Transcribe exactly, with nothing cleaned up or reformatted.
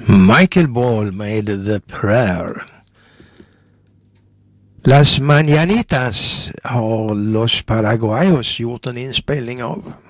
Michael Ball med The Prayer. Las Mañanitas har Los Paraguayos gjort en inspelning av.